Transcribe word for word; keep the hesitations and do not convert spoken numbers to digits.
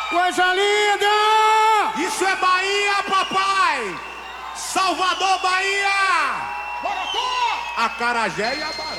Coisa linda! Isso é Bahia, papai! Salvador, Bahia! Acarajé e a Bahia.